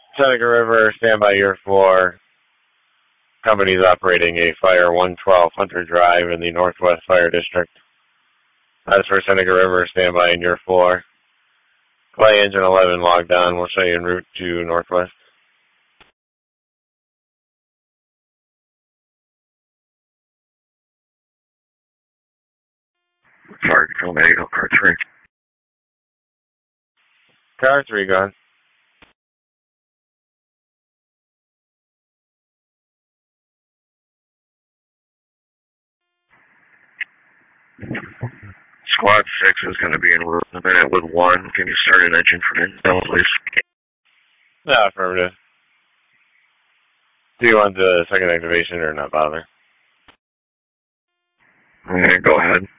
Seneca River, stand by year 4. Company's operating a Fire 112 Hunter Drive in the Northwest Fire District. As for Seneca River, stand by in year 4. Clay engine 11 logged on. We'll show you en route to Northwest. Sorry, Control Medical, Car 3. Car 3 gone. Squad 6 is going to be en route in a minute with 1. Can you start an engine for intel, please? No, affirmative. Do you want the second activation or not bother? Okay, go ahead.